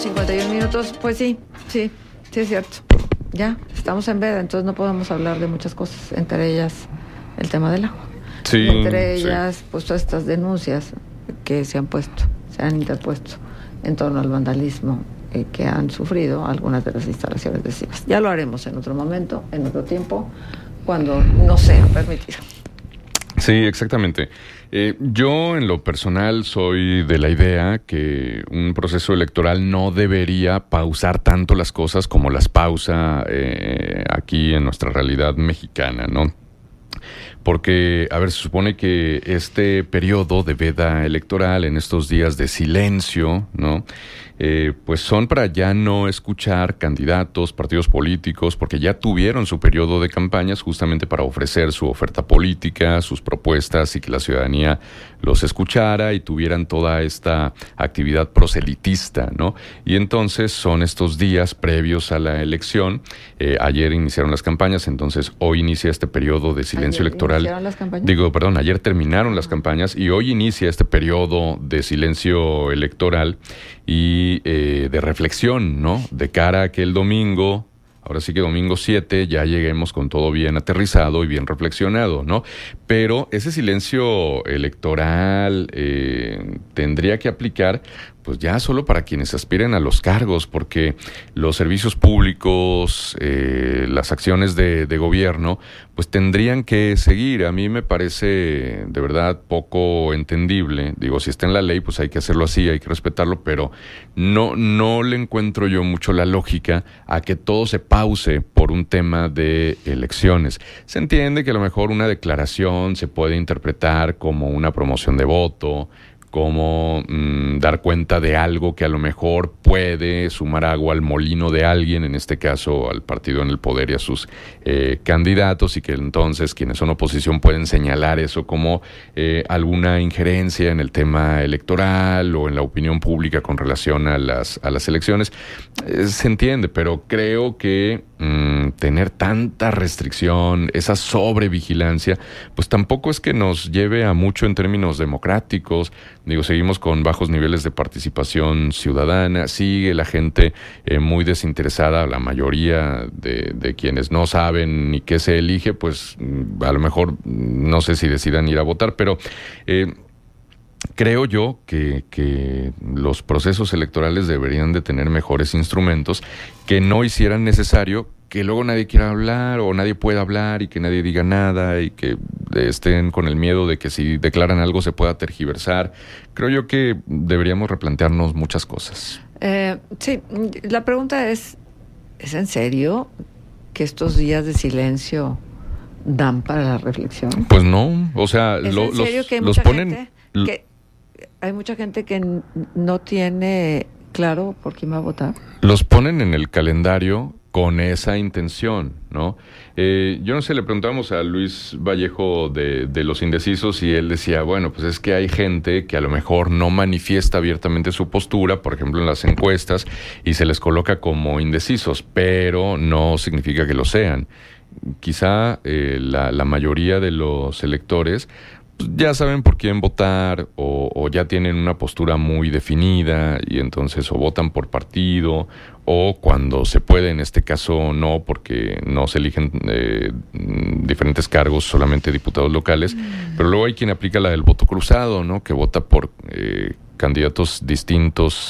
8:51, pues sí es cierto. Ya, estamos en veda, entonces no podemos hablar de muchas cosas, entre ellas el tema del agua. Sí, y entre ellas, pues todas estas denuncias que se han interpuesto en torno al vandalismo que han sufrido algunas de las instalaciones de CIMAS. Ya lo haremos en otro momento, en otro tiempo, cuando no sea permitido. Sí, exactamente. Yo en lo personal soy de la idea que un proceso electoral no debería pausar tanto las cosas como las pausa aquí en nuestra realidad mexicana, ¿no? Porque, a ver, se supone que este periodo de veda electoral, en estos días de silencio, ¿no? Pues son para ya no escuchar candidatos, partidos políticos, porque ya tuvieron su periodo de campañas justamente para ofrecer su oferta política, sus propuestas y que la ciudadanía los escuchara y tuvieran toda esta actividad proselitista, ¿no? Y entonces son estos días previos a la elección. Ayer iniciaron las campañas, entonces hoy inicia este periodo de silencio electoral. ¿Iniciaron las campañas? Ayer terminaron las campañas y hoy inicia este periodo de silencio electoral y de reflexión, ¿no? De cara a que el domingo, ahora sí que domingo 7, ya lleguemos con todo bien aterrizado y bien reflexionado, ¿no? Pero ese silencio electoral tendría que aplicar pues ya solo para quienes aspiren a los cargos, porque los servicios públicos, las acciones de gobierno, pues tendrían que seguir. A mí me parece de verdad poco entendible. Digo, si está en la ley, pues hay que hacerlo así, hay que respetarlo, pero no le encuentro yo mucho la lógica a que todo se pause por un tema de elecciones. Se entiende que a lo mejor una declaración se puede interpretar como una promoción de voto, como dar cuenta de algo que a lo mejor puede sumar agua al molino de alguien, en este caso al partido en el poder y a sus candidatos, y que entonces quienes son oposición pueden señalar eso como alguna injerencia en el tema electoral o en la opinión pública con relación a las elecciones. Se entiende, pero creo que tener tanta restricción, esa sobrevigilancia, pues tampoco es que nos lleve a mucho en términos democráticos. Digo, seguimos con bajos niveles de participación ciudadana, sigue la gente muy desinteresada, la mayoría de quienes no saben ni qué se elige, pues a lo mejor no sé si decidan ir a votar, pero creo yo que los procesos electorales deberían de tener mejores instrumentos que no hicieran necesario que luego nadie quiera hablar o nadie pueda hablar y que nadie diga nada y que estén con el miedo de que si declaran algo se pueda tergiversar. Creo yo que deberíamos replantearnos muchas cosas. Sí, la pregunta ¿es en serio que estos días de silencio dan para la reflexión? Pues no, o sea, ¿Es en serio que hay los mucha ponen... gente hay mucha gente que no tiene claro por quién va a votar? Los ponen en el calendario con esa intención, ¿no? Yo no sé, le preguntamos a Luis Vallejo de los indecisos y él decía, bueno, pues es que hay gente que a lo mejor no manifiesta abiertamente su postura, por ejemplo en las encuestas, y se les coloca como indecisos, pero no significa que lo sean. Quizá la mayoría de los electores pues ya saben por quién votar o ya tienen una postura muy definida y entonces o votan por partido o cuando se puede, en este caso no, porque no se eligen diferentes cargos, solamente diputados locales, pero luego hay quien aplica la del voto cruzado, ¿no? Que vota por candidatos distintos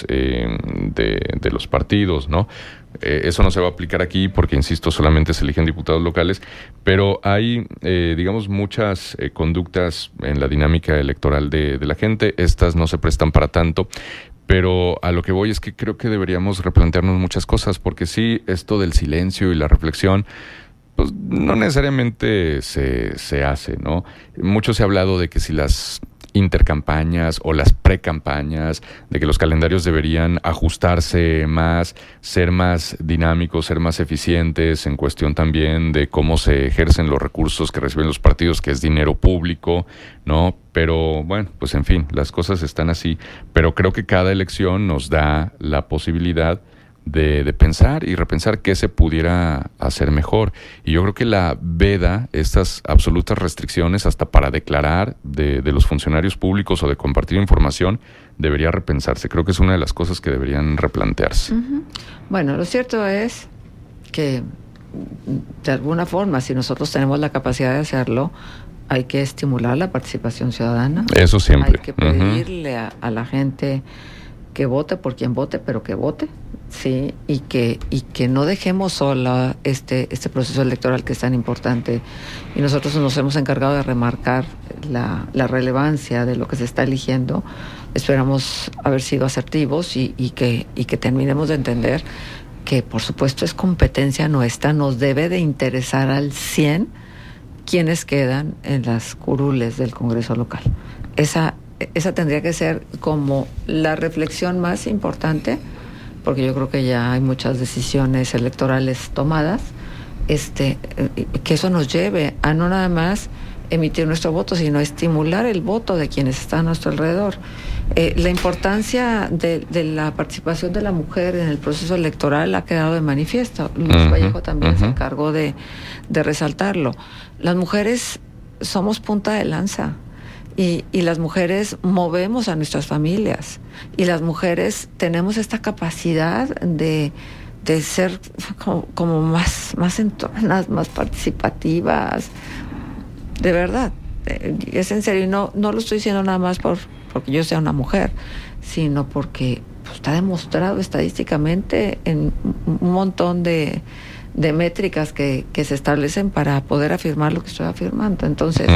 de los partidos, ¿no? Eso no se va a aplicar aquí porque, insisto, solamente se eligen diputados locales, pero hay, digamos, muchas conductas en la dinámica electoral de la gente. Estas no se prestan para tanto, pero a lo que voy es que creo que deberíamos replantearnos muchas cosas, porque sí, esto del silencio y la reflexión, pues no necesariamente se hace, ¿no? Mucho se ha hablado de que si las intercampañas o las precampañas, de que los calendarios deberían ajustarse más, ser más dinámicos, ser más eficientes en cuestión también de cómo se ejercen los recursos que reciben los partidos, que es dinero público, ¿no? Pero bueno, pues en fin, las cosas están así, pero creo que cada elección nos da la posibilidad de pensar y repensar qué se pudiera hacer mejor. Y yo creo que la veda, estas absolutas restricciones hasta para declarar de los funcionarios públicos o de compartir información, debería repensarse. Creo que es una de las cosas que deberían replantearse. Uh-huh. Bueno, lo cierto es que de alguna forma, si nosotros tenemos la capacidad de hacerlo, hay que estimular la participación ciudadana. Eso siempre. Hay que pedirle a la gente que vote por quien vote, pero que vote, sí, y que no dejemos sola este proceso electoral que es tan importante. Y nosotros nos hemos encargado de remarcar la relevancia de lo que se está eligiendo. Esperamos haber sido asertivos y que terminemos de entender que, por supuesto, es competencia nuestra, nos debe de interesar al 100 quienes quedan en las curules del Congreso local. Esa tendría que ser como la reflexión más importante, porque yo creo que ya hay muchas decisiones electorales tomadas, que eso nos lleve a no nada más emitir nuestro voto, sino estimular el voto de quienes están a nuestro alrededor. La importancia de la participación de la mujer en el proceso electoral ha quedado de manifiesto. Luis Vallejo también se encargó de resaltarlo. Las mujeres somos punta de lanza. Y las mujeres movemos a nuestras familias, y las mujeres tenemos esta capacidad de ser como más entornas, más participativas, de verdad, es en serio, y no lo estoy diciendo nada más porque yo sea una mujer, sino porque está demostrado estadísticamente en un montón de métricas que se establecen para poder afirmar lo que estoy afirmando. Entonces,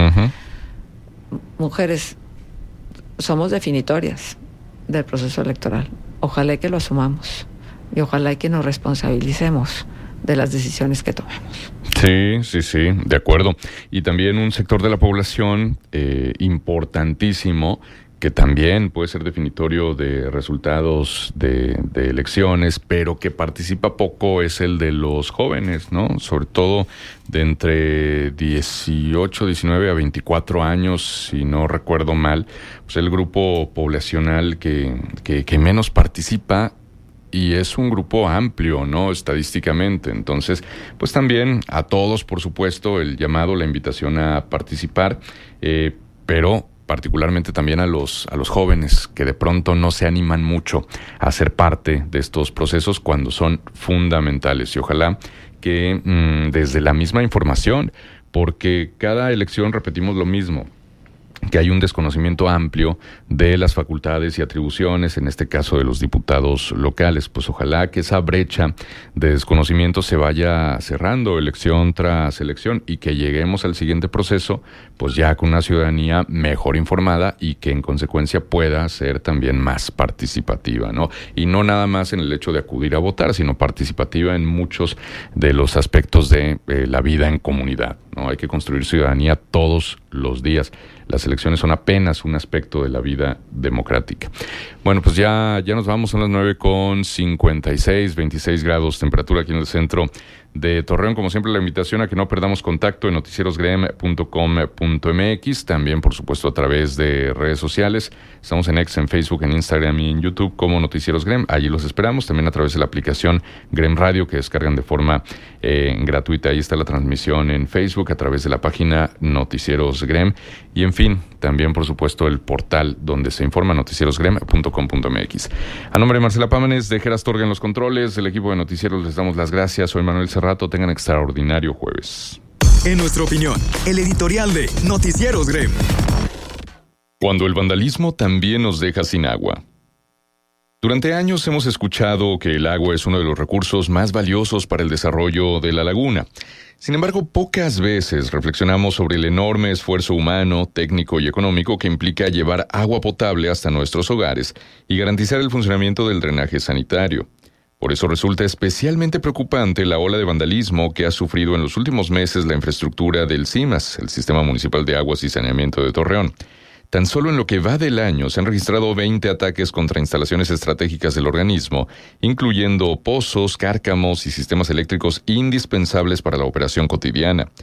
mujeres, somos definitorias del proceso electoral. Ojalá que lo asumamos y ojalá que nos responsabilicemos de las decisiones que tomemos. Sí, de acuerdo. Y también un sector de la población importantísimo, que también puede ser definitorio de resultados de elecciones, pero que participa poco, es el de los jóvenes, ¿no? Sobre todo de entre 18, 19 a 24 años, si no recuerdo mal, pues el grupo poblacional que menos participa, y es un grupo amplio, ¿no? Estadísticamente. Entonces, pues también a todos, por supuesto, el llamado, la invitación a participar, pero particularmente también a los jóvenes que de pronto no se animan mucho a ser parte de estos procesos cuando son fundamentales. Y ojalá que desde la misma información, porque cada elección repetimos lo mismo, que hay un desconocimiento amplio de las facultades y atribuciones, en este caso de los diputados locales. Pues ojalá que esa brecha de desconocimiento se vaya cerrando elección tras elección y que lleguemos al siguiente proceso pues ya con una ciudadanía mejor informada y que en consecuencia pueda ser también más participativa, ¿no? Y no nada más en el hecho de acudir a votar, sino participativa en muchos de los aspectos de la vida en comunidad, ¿no? Hay que construir ciudadanía todos los días. Las elecciones son apenas un aspecto de la vida democrática. Bueno, pues ya nos vamos, son las 9:56, 26 grados temperatura aquí en el centro de Torreón. Como siempre, la invitación a que no perdamos contacto en noticierosgrem.com.mx, también por supuesto a través de redes sociales. Estamos en X, en Facebook, en Instagram y en YouTube como Noticieros Grem. Allí los esperamos, también a través de la aplicación Grem Radio que descargan de forma gratuita. Ahí está la transmisión en Facebook a través de la página Noticieros Grem y en fin, también por supuesto el portal donde se informa, noticierosgrem.com.mx. A nombre de Marcela Pámanes, de Geras Torga en los controles, del equipo de Noticieros, les damos las gracias. Soy Manuel Cerrato, tengan extraordinario jueves. En nuestra opinión, el editorial de Noticieros Grem. Cuando el vandalismo también nos deja sin agua. Durante años hemos escuchado que el agua es uno de los recursos más valiosos para el desarrollo de la laguna. Sin embargo, pocas veces reflexionamos sobre el enorme esfuerzo humano, técnico y económico que implica llevar agua potable hasta nuestros hogares y garantizar el funcionamiento del drenaje sanitario. Por eso resulta especialmente preocupante la ola de vandalismo que ha sufrido en los últimos meses la infraestructura del SIMAS, el Sistema Municipal de Aguas y Saneamiento de Torreón. Tan solo en lo que va del año se han registrado 20 ataques contra instalaciones estratégicas del organismo, incluyendo pozos, cárcamos y sistemas eléctricos indispensables para la operación cotidiana.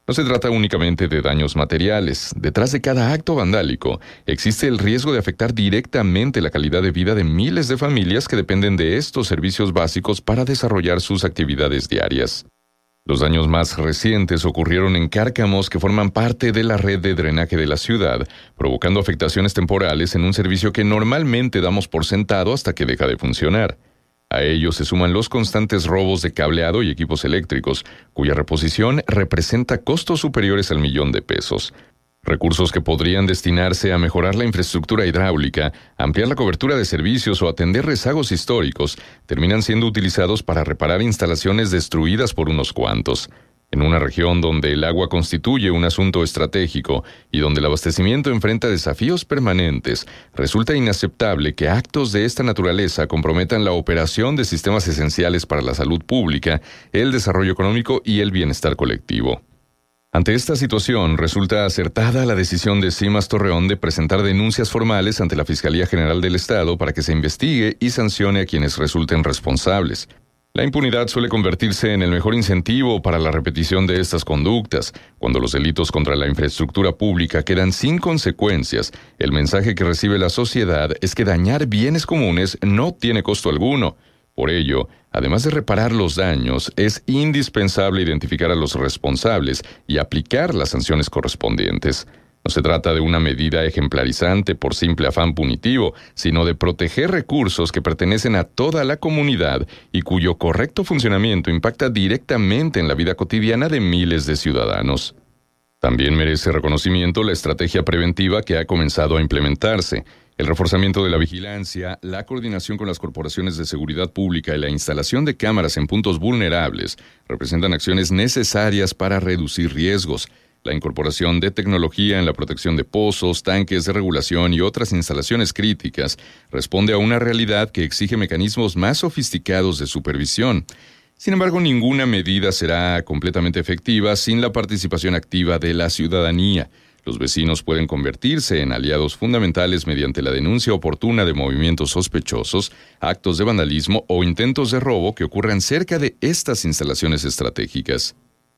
No se trata únicamente de daños materiales. Detrás de cada acto vandálico existe el riesgo de afectar directamente la calidad de vida de miles de familias que dependen de estos servicios básicos para desarrollar sus actividades diarias. Los daños más recientes ocurrieron en cárcamos que forman parte de la red de drenaje de la ciudad, provocando afectaciones temporales en un servicio que normalmente damos por sentado hasta que deja de funcionar. A ello se suman los constantes robos de cableado y equipos eléctricos, cuya reposición representa costos superiores al $1,000,000. Recursos que podrían destinarse a mejorar la infraestructura hidráulica, ampliar la cobertura de servicios o atender rezagos históricos, terminan siendo utilizados para reparar instalaciones destruidas por unos cuantos. En una región donde el agua constituye un asunto estratégico y donde el abastecimiento enfrenta desafíos permanentes, resulta inaceptable que actos de esta naturaleza comprometan la operación de sistemas esenciales para la salud pública, el desarrollo económico y el bienestar colectivo. Ante esta situación, resulta acertada la decisión de CIMAS Torreón de presentar denuncias formales ante la Fiscalía General del Estado para que se investigue y sancione a quienes resulten responsables. La impunidad suele convertirse en el mejor incentivo para la repetición de estas conductas. Cuando los delitos contra la infraestructura pública quedan sin consecuencias, el mensaje que recibe la sociedad es que dañar bienes comunes no tiene costo alguno. Por ello, además de reparar los daños, es indispensable identificar a los responsables y aplicar las sanciones correspondientes. No se trata de una medida ejemplarizante por simple afán punitivo, sino de proteger recursos que pertenecen a toda la comunidad y cuyo correcto funcionamiento impacta directamente en la vida cotidiana de miles de ciudadanos. También merece reconocimiento la estrategia preventiva que ha comenzado a implementarse. El reforzamiento de la vigilancia, la coordinación con las corporaciones de seguridad pública y la instalación de cámaras en puntos vulnerables representan acciones necesarias para reducir riesgos. La incorporación de tecnología en la protección de pozos, tanques de regulación y otras instalaciones críticas responde a una realidad que exige mecanismos más sofisticados de supervisión. Sin embargo, ninguna medida será completamente efectiva sin la participación activa de la ciudadanía. Los vecinos pueden convertirse en aliados fundamentales mediante la denuncia oportuna de movimientos sospechosos, actos de vandalismo o intentos de robo que ocurran cerca de estas instalaciones estratégicas.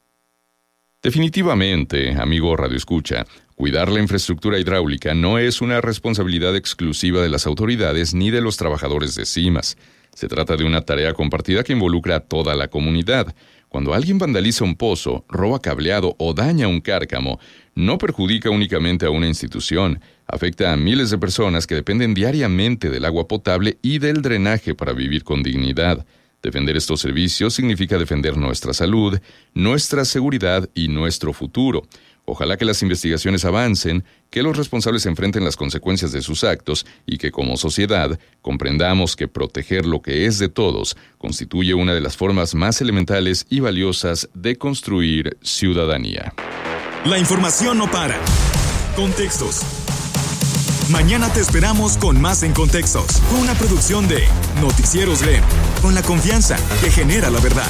Definitivamente, amigo radioescucha, cuidar la infraestructura hidráulica no es una responsabilidad exclusiva de las autoridades ni de los trabajadores de CIMAS. Se trata de una tarea compartida que involucra a toda la comunidad. Cuando alguien vandaliza un pozo, roba cableado o daña un cárcamo, no perjudica únicamente a una institución, afecta a miles de personas que dependen diariamente del agua potable y del drenaje para vivir con dignidad. Defender estos servicios significa defender nuestra salud, nuestra seguridad y nuestro futuro. Ojalá que las investigaciones avancen, que los responsables enfrenten las consecuencias de sus actos y que como sociedad comprendamos que proteger lo que es de todos constituye una de las formas más elementales y valiosas de construir ciudadanía. La información no para. Contextos. Mañana te esperamos con más en Contextos. Fue una producción de Noticieros GLEM, con la confianza que genera la verdad.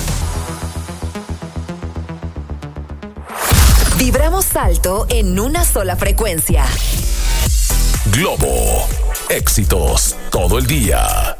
Vibramos alto en una sola frecuencia. Globo. Éxitos todo el día.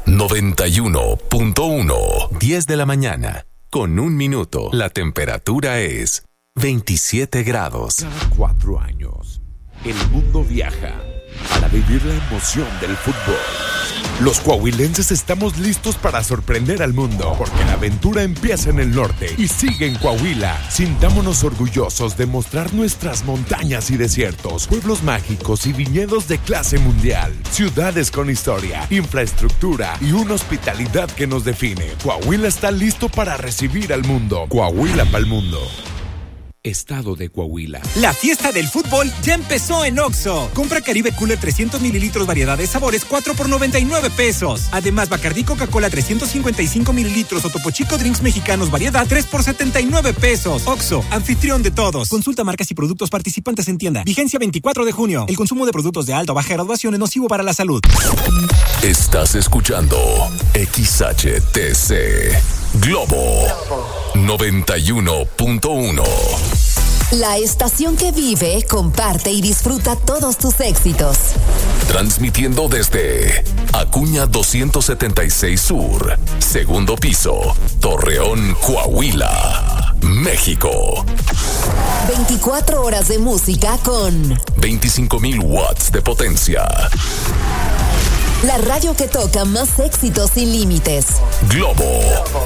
91.1. 10 de la mañana. Con 1 minuto. La temperatura es 27 grados. Cada 4 años, el mundo viaja para vivir la emoción del fútbol. Los coahuilenses estamos listos para sorprender al mundo, porque la aventura empieza en el norte y sigue en Coahuila. Sintámonos orgullosos de mostrar nuestras montañas y desiertos, pueblos mágicos y viñedos de clase mundial, ciudades con historia, infraestructura y una hospitalidad que nos define. Coahuila está listo para recibir al mundo. Coahuila pa'l mundo. Estado de Coahuila. La fiesta del fútbol ya empezó en Oxxo. Compra Caribe Cooler 300 mililitros, variedad de sabores, 4 por 99 pesos. Además, Bacardí Coca-Cola 355 mililitros o Topo Chico Drinks Mexicanos, variedad, 3 por 79 pesos. Oxxo, anfitrión de todos. Consulta marcas y productos participantes en tienda. Vigencia 24 de junio. El consumo de productos de alta o baja graduación es nocivo para la salud. Estás escuchando XHTC Globo 91.1. La estación que vive, comparte y disfruta todos tus éxitos. Transmitiendo desde Acuña 276 Sur, segundo piso, Torreón, Coahuila. México. 24 horas de música con 25,000 watts de potencia. la radio que toca más éxitos sin límites. Globo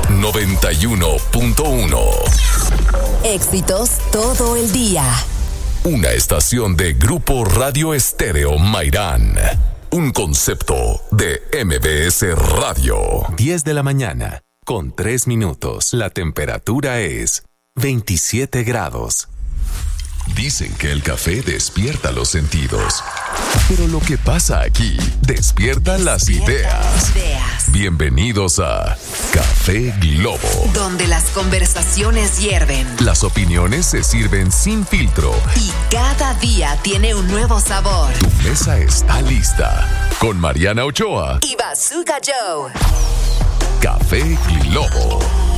91.1. Éxitos todo el día. Una estación de Grupo Radio Estéreo Mairán. Un concepto de MBS Radio. 10 de la mañana, con 3 minutos. La temperatura es 27 grados. Dicen que el café despierta los sentidos. Pero lo que pasa aquí despierta las ideas. Bienvenidos a Café Globo. Donde las conversaciones hierven. Las opiniones se sirven sin filtro. Y cada día tiene un nuevo sabor. Tu mesa está lista. Con Mariana Ochoa y Bazooka Joe. Café Globo.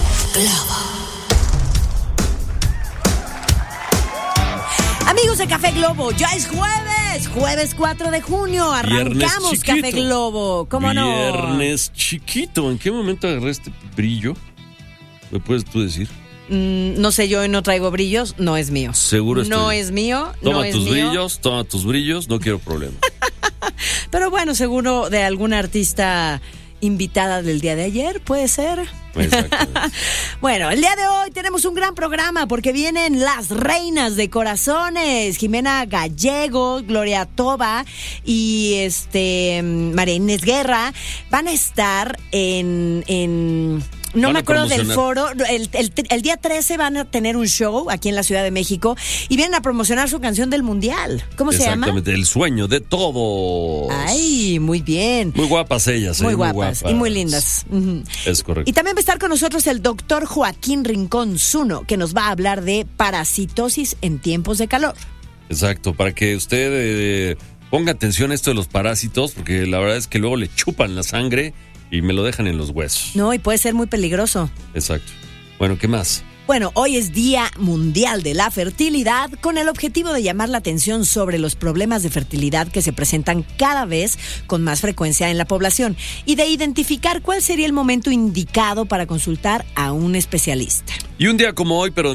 Amigos de Café Globo, ya es jueves 4 de junio, arrancamos Café Globo, ¿cómo no? Viernes chiquito, ¿en qué momento agarré este brillo? ¿Me puedes tú decir? No sé, yo hoy no traigo brillos, no es mío. Seguro no es mío, toma tus brillos, no quiero problema. Pero bueno, seguro de alguna artista invitada del día de ayer, ¿puede ser? Bueno, el día de hoy tenemos un gran programa porque vienen las reinas de corazones, Jimena Gallego, Gloria Toba y María Inés Guerra van a estar no me acuerdo del foro. El día 13 van a tener un show aquí en la Ciudad de México y vienen a promocionar su canción del Mundial. ¿Cómo se llama? Exactamente, El Sueño de Todos. Ay, muy bien. Muy guapas ellas, muy guapas y muy lindas. Es correcto. Y también va a estar con nosotros el doctor Joaquín Rincón Zuno, que nos va a hablar de parasitosis en tiempos de calor. Exacto, para que usted ponga atención a esto de los parásitos, porque la verdad es que luego le chupan la sangre y me lo dejan en los huesos. No, y puede ser muy peligroso. Exacto. Bueno, ¿qué más? Bueno, hoy es Día Mundial de la Fertilidad, con el objetivo de llamar la atención sobre los problemas de fertilidad que se presentan cada vez con más frecuencia en la población y de identificar cuál sería el momento indicado para consultar a un especialista. Y un día como hoy, pero de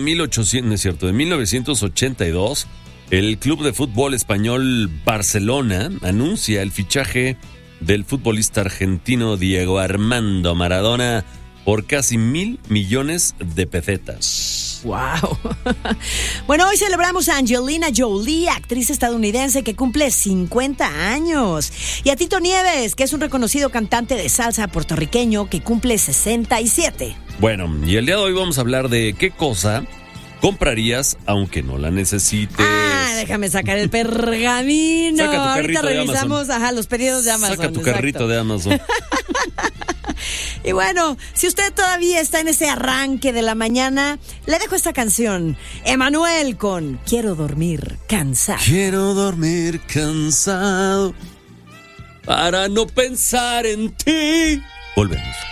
1982, el Club de Fútbol Español Barcelona anuncia el fichaje del futbolista argentino Diego Armando Maradona por casi 1,000 millones de pesetas. ¡Wow! Bueno, hoy celebramos a Angelina Jolie, actriz estadounidense que cumple 50 años. Y a Tito Nieves, que es un reconocido cantante de salsa puertorriqueño que cumple 67. Bueno, y el día de hoy vamos a hablar de qué cosa comprarías aunque no la necesites. Déjame sacar el pergamino. Saca tu carrito. Ahorita revisamos los pedidos de Amazon. Saca tu carrito de Amazon. Y bueno, si usted todavía está en ese arranque de la mañana, le dejo esta canción. Emanuel con Quiero dormir cansado. Quiero dormir cansado para no pensar en ti. Volvemos.